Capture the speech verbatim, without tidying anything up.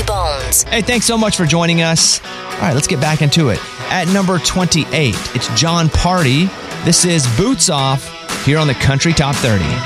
Bones. Hey, thanks so much for joining us. All right, let's get back into it. At number twenty-eight, it's John Party. This is Boots Off here on the Country Top thirty.